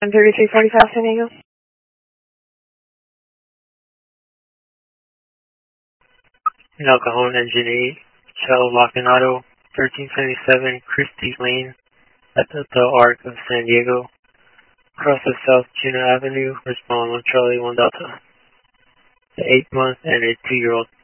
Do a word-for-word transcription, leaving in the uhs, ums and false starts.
thirty-three forty-five San Diego. El Cajon Engine eight, Shell Lock-in Auto, thirteen seventy-seven Christie's Lane at the, the Arc of San Diego. Across the South Chino Avenue, respond one Charlie one Delta. The eight month and a two year old